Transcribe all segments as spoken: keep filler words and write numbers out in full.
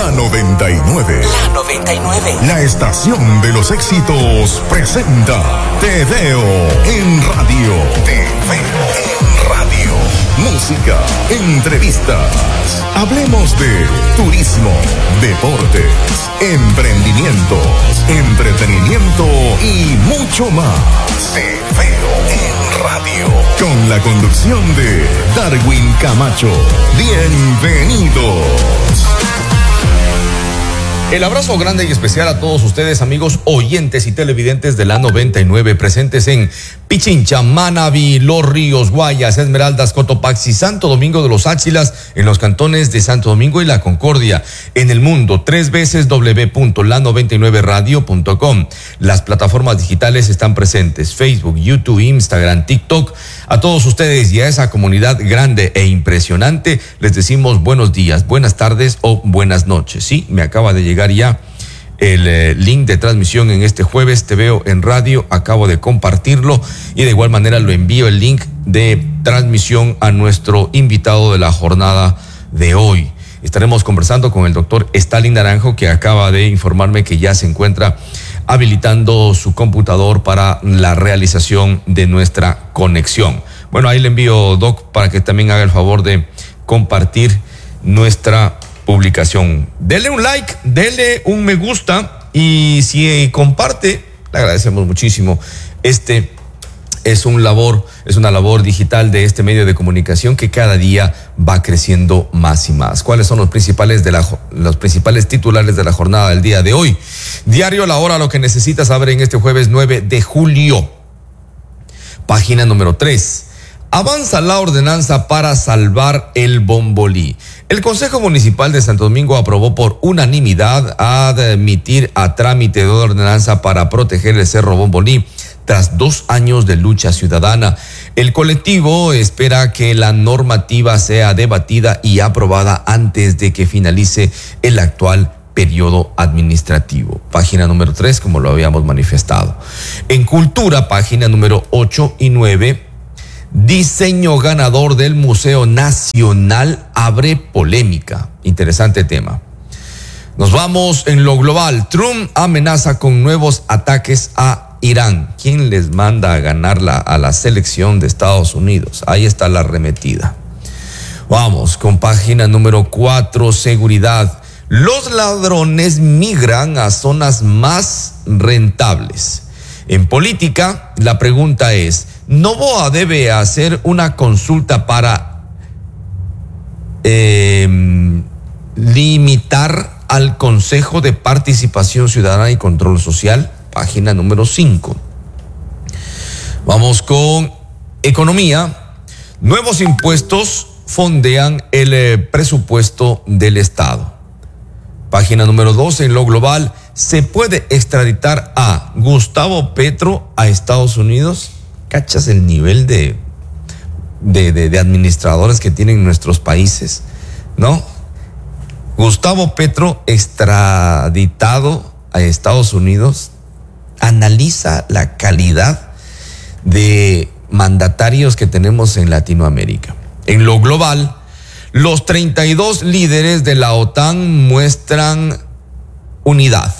La noventa y nueve. La noventa y nueve. La estación de los éxitos presenta Te Veo en Radio. Te Veo en Radio. Música, entrevistas. Hablemos de turismo, deportes, emprendimientos, entretenimiento y mucho más. Te Veo en Radio. Con la conducción de Darwin Camacho. Bienvenidos. El abrazo grande y especial a todos ustedes, amigos oyentes y televidentes de la noventa y nueve, presentes en Pichincha, Manabí, Los Ríos, Guayas, Esmeraldas, Cotopaxi, Santo Domingo de los Áchilas, en los cantones de Santo Domingo y La Concordia, en el mundo, tres veces w punto la noventa y nueve radio punto com. Las plataformas digitales están presentes, Facebook, YouTube, Instagram, TikTok. A todos ustedes y a esa comunidad grande e impresionante, les decimos buenos días, buenas tardes o buenas noches. Sí, me acaba de llegar ya el eh, link de transmisión en este jueves. Te Veo en Radio, acabo de compartirlo y de igual manera lo envío el link de transmisión a nuestro invitado de la jornada de hoy. Estaremos conversando con el doctor Stalin Naranjo, que acaba de informarme que ya se encuentra habilitando su computador para la realización de nuestra conexión. Bueno, ahí le envío, Doc, para que también haga el favor de compartir nuestra publicación. Dele un like, dele un me gusta y si comparte, le agradecemos muchísimo. Este es un labor, es una labor digital de este medio de comunicación que cada día va creciendo más y más. ¿Cuáles son los principales de la, los principales titulares de la jornada del día de hoy? Diario La Hora, lo que necesitas saber en este jueves nueve de julio. Página número tres. Avanza la ordenanza para salvar el Bombolí. El Consejo Municipal de Santo Domingo aprobó por unanimidad admitir a trámite de ordenanza para proteger el Cerro Bombolí tras dos años de lucha ciudadana. El colectivo espera que la normativa sea debatida y aprobada antes de que finalice el actual periodo administrativo. Página número tres, como lo habíamos manifestado. En Cultura, página número ocho y nueve. Diseño ganador del Museo Nacional abre polémica. Interesante tema. Nos vamos en lo global. Trump amenaza con nuevos ataques a Irán. ¿Quién les manda a ganarla a la selección de Estados Unidos? Ahí está la arremetida. Vamos con página número cuatro, seguridad. Los ladrones migran a zonas más rentables. En política, la pregunta es, ¿Noboa debe hacer una consulta para eh, limitar al Consejo de Participación Ciudadana y Control Social? Página número cinco. Vamos con economía. Nuevos impuestos fondean el eh, presupuesto del Estado. Página número doce, en lo global, ¿se puede extraditar a Gustavo Petro a Estados Unidos? ¿Cachas el nivel de, de, de, de administradores que tienen nuestros países? ¿No? Gustavo Petro extraditado a Estados Unidos. Analiza la calidad de mandatarios que tenemos en Latinoamérica. En lo global, los treinta y dos líderes de la OTAN muestran unidad.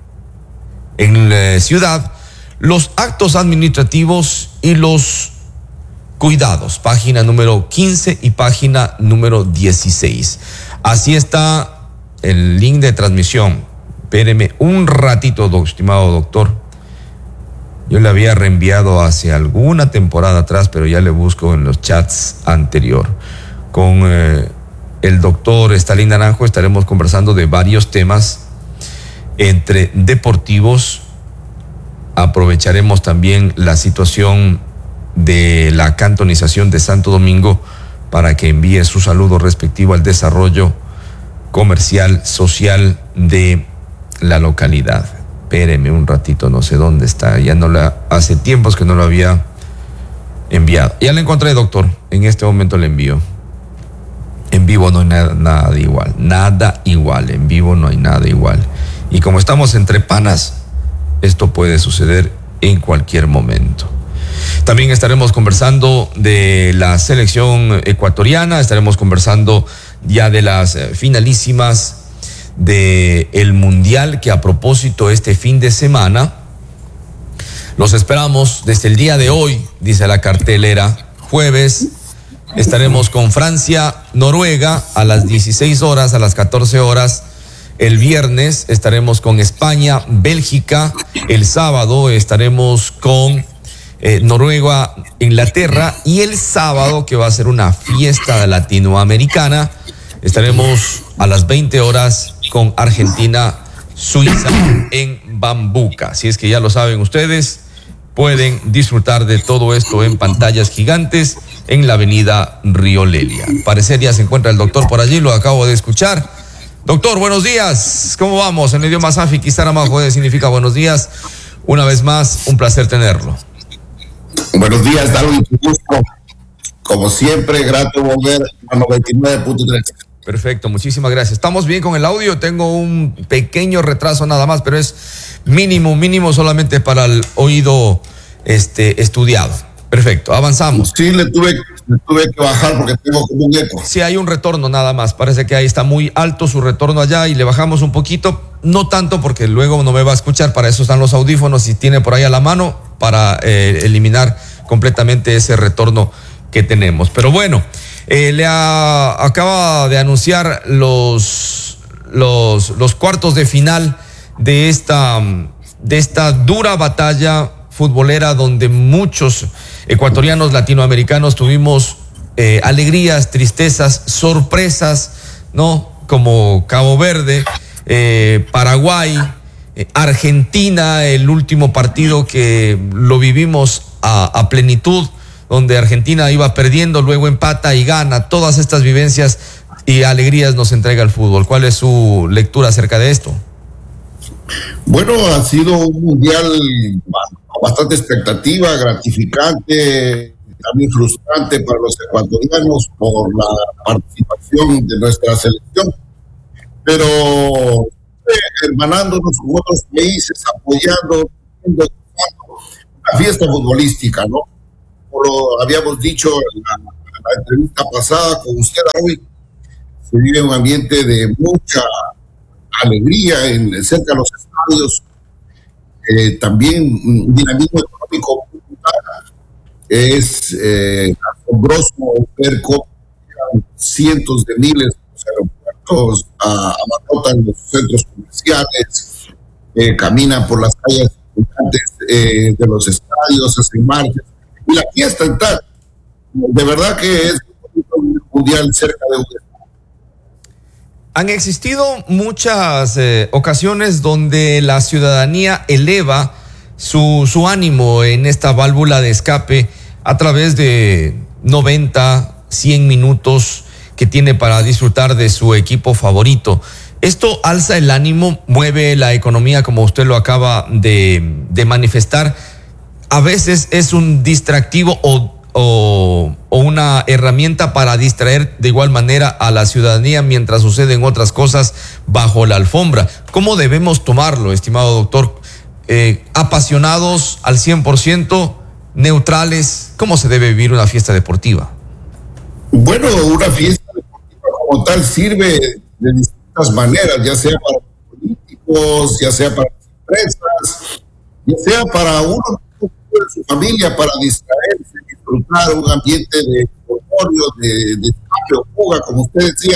En la ciudad, los actos administrativos y los cuidados, página número quince y página número dieciséis. Así está el link de transmisión. Espéreme un ratito, estimado doctor. Yo le había reenviado hace alguna temporada atrás, pero ya le busco en los chats anterior. Con eh, el doctor Stalin Naranjo estaremos conversando de varios temas entre deportivos. Aprovecharemos también la situación de la cantonización de Santo Domingo para que envíe su saludo respectivo al desarrollo comercial, social de la localidad. Espéreme un ratito, no sé dónde está. Ya no la, hace tiempos que no lo había enviado. Ya la encontré, doctor. En este momento le envío. En vivo no hay nada, nada igual. Nada igual. En vivo no hay nada igual. Y como estamos entre panas, esto puede suceder en cualquier momento. También estaremos conversando de la selección ecuatoriana, estaremos conversando ya de las finalísimas de el Mundial, que a propósito este fin de semana los esperamos desde el día de hoy, dice la cartelera. Jueves estaremos con Francia, Noruega a las dieciséis horas, a las catorce horas. El viernes estaremos con España, Bélgica. El sábado estaremos con eh, Noruega, Inglaterra. Y el sábado, que va a ser una fiesta latinoamericana, estaremos a las veinte horas con Argentina, Suiza en Bambuca. Así es que ya lo saben ustedes, pueden disfrutar de todo esto en pantallas gigantes en la avenida Río Lelia. Al parecer ya se encuentra el doctor por allí, lo acabo de escuchar. Doctor, buenos días. ¿Cómo vamos? En el idioma Safi, Kisaramajo significa buenos días. Una vez más, un placer tenerlo. Buenos días, Darwin. Gusto. Como siempre, grato volver a noventa y nueve punto tres. Perfecto, muchísimas gracias. Estamos bien con el audio. Tengo un pequeño retraso nada más, pero es mínimo, mínimo solamente para el oído este, estudiado. Perfecto, avanzamos. Sí, le tuve, le tuve que bajar porque tengo como un eco. Sí, hay un retorno nada más. Parece que ahí está muy alto su retorno allá y le bajamos un poquito. No tanto porque luego no me va a escuchar. Para eso están los audífonos y tiene por ahí a la mano para eh, eliminar completamente ese retorno que tenemos. Pero bueno, eh, le ha, acaba de anunciar los, los, los cuartos de final de esta, de esta dura batalla futbolera donde muchos ecuatorianos latinoamericanos tuvimos eh, alegrías, tristezas, sorpresas, ¿no? Como Cabo Verde, eh, Paraguay, eh, Argentina, el último partido que lo vivimos a, a plenitud, donde Argentina iba perdiendo, luego empata y gana. Todas estas vivencias y alegrías nos entrega el fútbol. ¿Cuál es su lectura acerca de esto? Bueno, ha sido un mundial bastante expectativa, gratificante, también frustrante para los ecuatorianos por la participación de nuestra selección, pero eh, hermanándonos con otros países, apoyando, una fiesta futbolística, ¿no? Como lo habíamos dicho en la, en la entrevista pasada con usted hoy, se vive un ambiente de mucha alegría en cerca de los estadios, eh, también un dinamismo económico brutal. Es eh, asombroso ver cómo cientos de miles de los aeropuertos abarrotan los centros comerciales, eh, caminan por las calles eh, de los estadios, hacen marchas y la fiesta en tal. De verdad que es un mundial cerca de un estado. Han existido muchas eh, ocasiones donde la ciudadanía eleva su, su ánimo en esta válvula de escape a través de noventa, cien minutos que tiene para disfrutar de su equipo favorito. Esto alza el ánimo, mueve la economía, como usted lo acaba de, de manifestar. A veces es un distractivo o O, o una herramienta para distraer de igual manera a la ciudadanía mientras suceden otras cosas bajo la alfombra. ¿Cómo debemos tomarlo, estimado doctor? Eh, ¿Apasionados al cien por ciento? ¿Neutrales? ¿Cómo se debe vivir una fiesta deportiva? Bueno, una fiesta deportiva como tal sirve de distintas maneras, ya sea para los políticos, ya sea para las empresas, ya sea para uno de su familia, para distraerse, disfrutar un ambiente de euforia, de, de escape o fuga, como usted decía,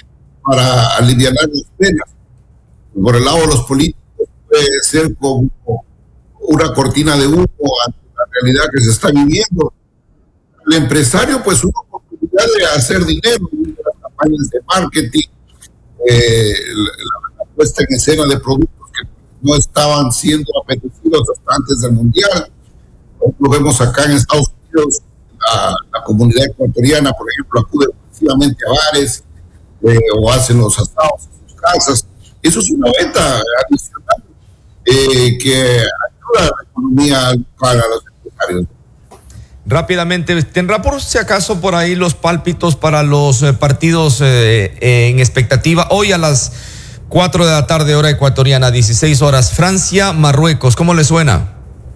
para aliviar las penas. Por el lado de los políticos puede ser como una cortina de humo ante la realidad que se está viviendo. El empresario, pues, una oportunidad de hacer dinero, las campañas de marketing, eh, la, la puesta en escena de productos que no estaban siendo apetecidos hasta antes del mundial. Lo vemos acá en Estados Unidos, la, la comunidad ecuatoriana, por ejemplo, acude exclusivamente a bares eh, o hacen los asados en sus casas. Eso es una venta adicional eh, que ayuda a la economía local, a los empresarios. Rápidamente, ¿tendrá por si acaso por ahí los pálpitos para los eh, partidos eh, eh, en expectativa? Hoy a las cuatro de la tarde, hora ecuatoriana, dieciséis horas, Francia, Marruecos, ¿cómo le suena?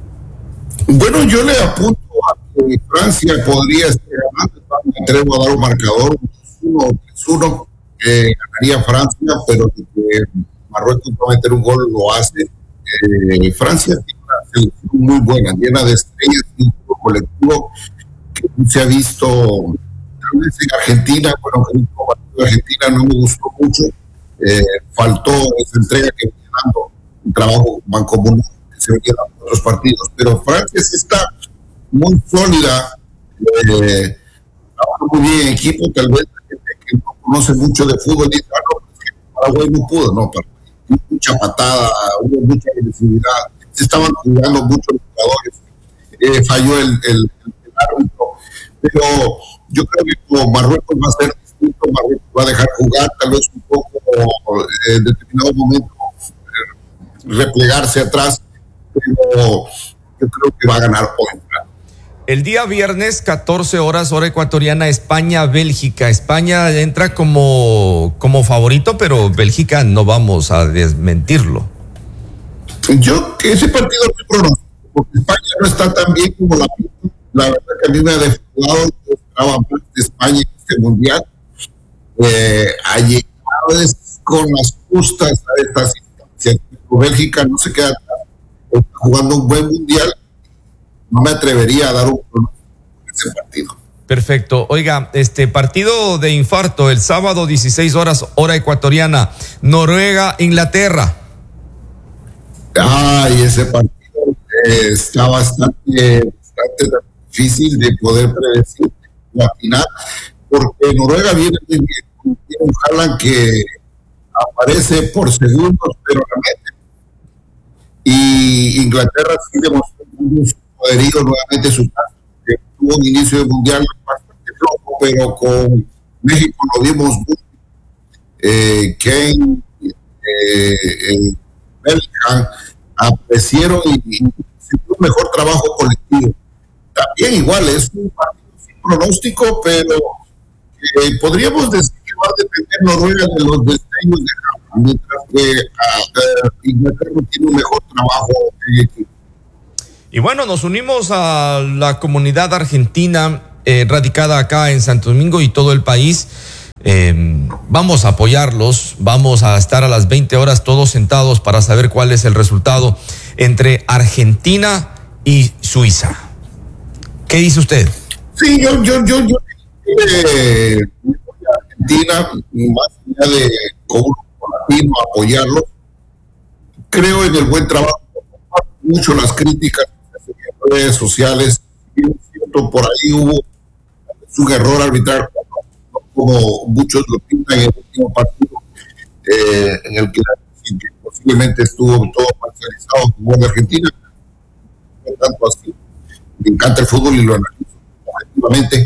Bueno, yo le apunto a que Francia podría estar ganando, me atrevo a dar un marcador uno tres uno, que ganaría Francia, pero de que Marruecos va a meter un gol lo hace. Eh, Francia tiene una selección muy buena, llena de estrellas, un juego colectivo que no se ha visto tal vez en Argentina. Bueno, el último partido de Argentina no me gustó mucho, eh, faltó esa entrega que venía dando un trabajo mancomunado que se venía dando en otros partidos, pero Francia sí está muy sólida, eh, trabaja muy bien en equipo. Tal vez la gente que no conoce mucho de fútbol dice, ah, no, es que Paraguay no pudo, no, Paraguay, mucha patada, hubo mucha agresividad, se estaban jugando mucho los jugadores, eh, falló el, el, el árbitro, pero yo creo que como Marruecos va a ser distinto, Marruecos va a dejar jugar, tal vez un poco eh, en determinado momento eh, replegarse atrás, pero yo creo que va a ganar hoy. El día viernes, catorce horas, hora ecuatoriana, España-Bélgica. España entra como, como favorito, pero Bélgica no vamos a desmentirlo. Yo, que ese partido es muy pronóstico, porque España no está tan bien como la pinta. La verdad que a mí me ha defraudado, yo esperaba más de España en este mundial. Eh, ha llegado con las justas a estas instancias. Bélgica no se queda atrás, está jugando un buen mundial. No me atrevería a dar un pronóstico en ese partido. Perfecto. Oiga, este partido de infarto el sábado, dieciséis horas, hora ecuatoriana, Noruega-Inglaterra. Ay, ese partido eh, está bastante, bastante difícil de poder predecir la final, porque Noruega viene muy bien, tiene un Haaland que aparece por segundos, pero realmente. Y Inglaterra sí demostró su poderío nuevamente, su caso, que tuvo un inicio de mundial bastante flojo, pero con México lo vimos muy eh, Kane, eh, eh, Bellingham aparecieron y, y un mejor trabajo colectivo. También igual es un partido sin pronóstico, pero eh, podríamos decir que va a depender Noruega de los destellos de Japón, mientras que uh, uh, Inglaterra tiene un mejor trabajo en equipo. Y bueno, nos unimos a la comunidad argentina eh, radicada acá en Santo Domingo y todo el país. Eh, vamos a apoyarlos, vamos a estar a las veinte horas todos sentados para saber cuál es el resultado entre Argentina y Suiza. ¿Qué dice usted? Sí, yo, yo, yo, yo eh, Argentina, más allá de con un latino apoyarlo, creo en el buen trabajo, mucho las críticas en redes sociales, y cierto, por ahí hubo un error arbitral, como muchos lo pintan en el último partido, eh, en el que, que posiblemente estuvo todo parcializado como en Argentina, no tanto así. Me encanta el fútbol y lo analizo objetivamente.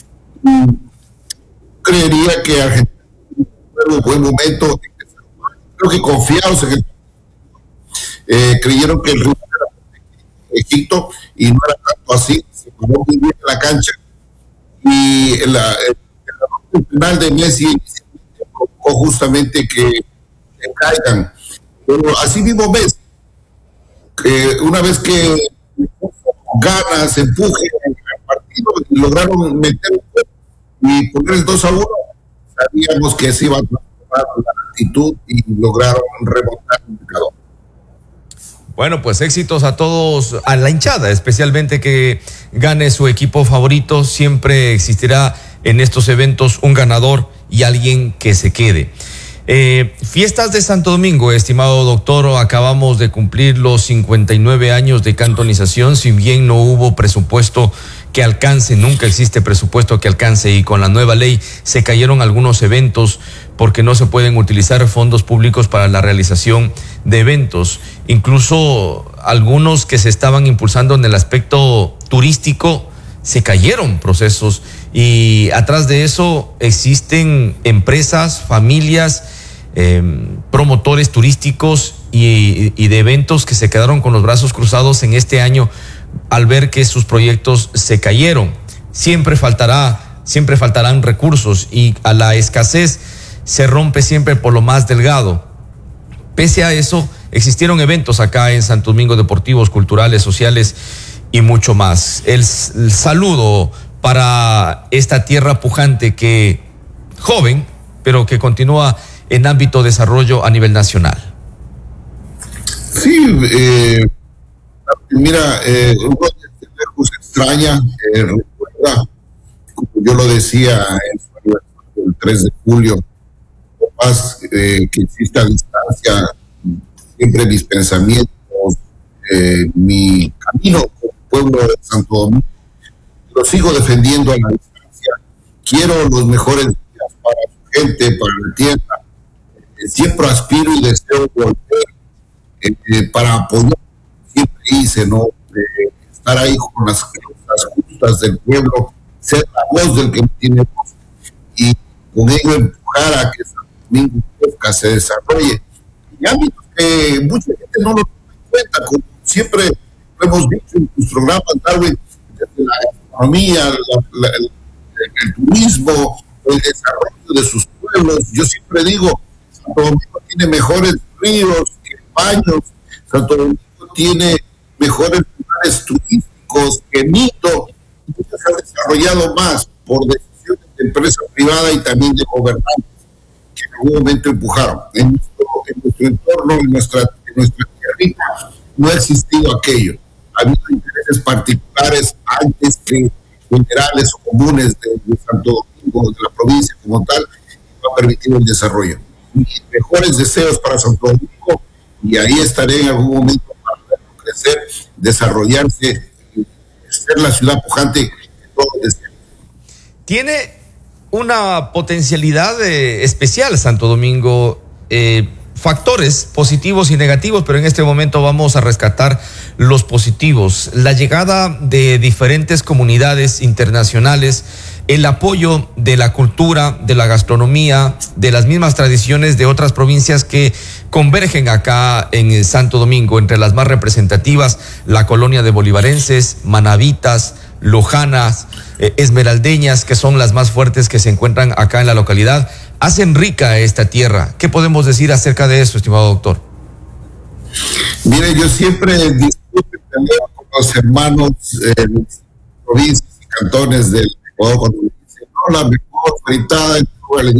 Creería que Argentina tuvo un buen momento, creo que confiados en el eh, creyeron que el ritmo era Egipto y no era tanto así, se jugó muy bien en la cancha y la, el, el final de Messi provocó justamente que, que caigan, pero así mismo Messi, que una vez que ganas, empuje en el partido y lograron meter y poner el dos a uno, sabíamos que se iba a transformar la actitud y lograron remontar el marcador. Bueno, pues éxitos a todos, a la hinchada, especialmente que gane su equipo favorito. Siempre existirá en estos eventos un ganador y alguien que se quede. Eh, fiestas de Santo Domingo, estimado doctor, acabamos de cumplir los cincuenta y nueve años de cantonización, si bien no hubo presupuesto que alcance, nunca existe presupuesto que alcance, y con la nueva ley se cayeron algunos eventos porque no se pueden utilizar fondos públicos para la realización de eventos, incluso algunos que se estaban impulsando en el aspecto turístico se cayeron procesos, y atrás de eso existen empresas, familias, eh, promotores turísticos y, y de eventos que se quedaron con los brazos cruzados en este año al ver que sus proyectos se cayeron. Siempre faltará, siempre faltarán recursos, y a la escasez se rompe siempre por lo más delgado. Pese a eso, existieron eventos acá en Santo Domingo, deportivos, culturales, sociales y mucho más. El, el saludo para esta tierra pujante que, joven, pero que continúa en ámbito de desarrollo a nivel nacional. Sí, eh, mira, eh, uno desde lejos extraña, eh, recuerda, como yo lo decía en su aniversario del tres de julio, por más eh, que exista distancia, siempre mis pensamientos, eh, mi camino como pueblo de Santo Domingo, lo sigo defendiendo a la distancia. Quiero los mejores días para su gente, para la tierra. Eh, siempre aspiro y deseo volver eh, eh, para apoyar, siempre hice, ¿no? Eh, estar ahí con las causas justas del pueblo, ser la voz del que tiene voz y con ello empujar a que Santo Domingo se desarrolle. Y ámbitos que mucha gente no lo toma en cuenta, como siempre lo hemos dicho en tus programas, Darwin, desde la economía, la, la, el, el turismo, el desarrollo de sus pueblos. Yo siempre digo, Santo Domingo tiene mejores ríos que baños, Santo Domingo tiene mejores lugares turísticos que Mito, y se ha desarrollado más por decisiones de empresa privada y también de gobernantes que en algún momento empujaron. En nuestro, en nuestro entorno, en nuestra, en nuestra tierrita, no ha existido aquello. Ha habido intereses particulares antes que generales o comunes de, de Santo Domingo, de la provincia como tal, que no ha permitido el desarrollo. Mis mejores deseos para Santo Domingo, y ahí estaré en algún momento para verlo crecer, desarrollarse, ser la ciudad pujante que todos desean. Tiene una potencialidad eh, especial Santo Domingo, eh, factores positivos y negativos, pero en este momento vamos a rescatar los positivos. La llegada de diferentes comunidades internacionales, el apoyo de la cultura, de la gastronomía, de las mismas tradiciones de otras provincias que convergen acá en Santo Domingo, entre las más representativas, la colonia de bolivarenses, manavitas, lojanas, eh, esmeraldeñas, que son las más fuertes que se encuentran acá en la localidad, hacen rica esta tierra. ¿Qué podemos decir acerca de esto, estimado doctor? Mire, yo siempre discuto con los hermanos eh, provincias y cantones del Ecuador cuando me dicen, no, la mejor fritada en